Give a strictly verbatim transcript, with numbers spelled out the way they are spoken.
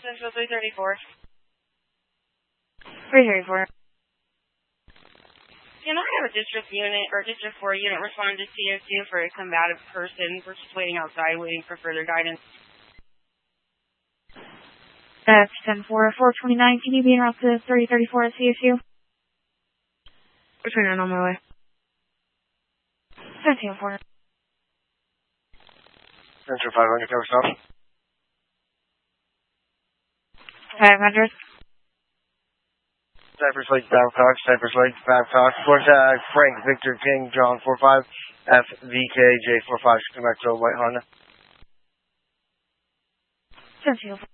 Central three thirty-four. three thirty-four. Can I have a District unit or District four unit respond to C O two for a combative person? We're just waiting outside, waiting for further guidance. That's ten four, four twenty-nine. Can you be en route to thirty thirty-four at C S U? Returning on my way. seventeen four. Central five hundred, cover stop. five hundred. Cypress Lake, Babcock, Cypress Lake, Babcock. Contact Frank Victor King, John four five, F V K J four five. Come back to White Honda. seventeen four.